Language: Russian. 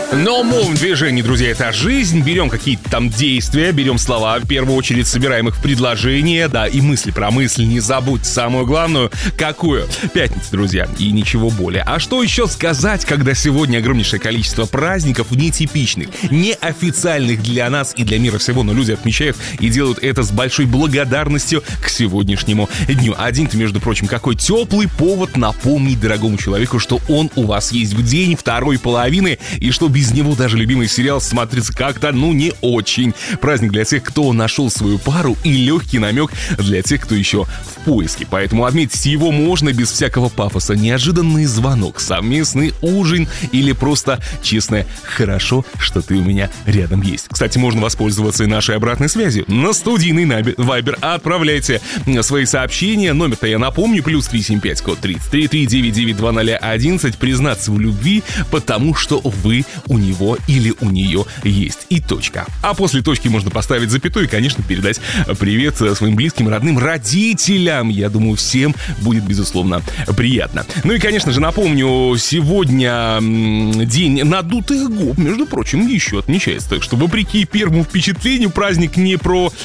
Но мовом движений, друзья, это жизнь. Берем какие-то там действия, берем слова, в первую очередь собираем их в предложения, да, и мысли про мысли. Не забудьте самую главную, какую? Пятница, друзья, и ничего более. А что еще сказать, когда сегодня огромнейшее количество праздников нетипичных, неофициальных для нас и для мира всего, но люди отмечают и делают это с большой благодарностью к сегодняшнему дню. Один-то, между прочим, какой теплый повод напомнить дорогому человеку, что он у вас есть в день второй половины, и что без него даже любимый сериал смотрится как-то, не очень. Праздник для тех, кто нашел свою пару, и легкий намек для тех, кто еще в поиске. Поэтому отметить его можно без всякого пафоса. Неожиданный звонок, совместный ужин или просто честное «хорошо, что ты у меня рядом есть». Кстати, можно воспользоваться и нашей обратной связью. На студийный Вайбер отправляйте свои сообщения. Номер-то я напомню, +375, код 3039992011. Признаться в любви, потому что вы у него или у нее есть. И точка. А после точки можно поставить запятую и, конечно, передать привет своим близким, родным, родителям. Я думаю, всем будет, безусловно, приятно. Ну и, конечно же, напомню, сегодня день надутых губ, между прочим, еще отмечается. Так что, вопреки первому впечатлению, праздник не про